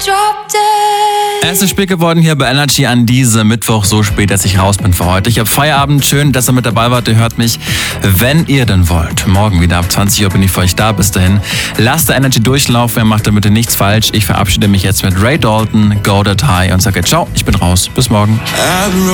Es ist spät geworden hier bei Energy an diesem Mittwoch, so spät, dass ich raus bin für heute. Ich habe Feierabend, schön, dass ihr mit dabei wart. Ihr hört mich, wenn ihr denn wollt. Morgen wieder ab 20 Uhr bin ich für euch da. Bis dahin, lasst der Energy durchlaufen, ihr macht damit nichts falsch. Ich verabschiede mich jetzt mit Ray Dalton, Go That High und sage ciao, ich bin raus. Bis morgen.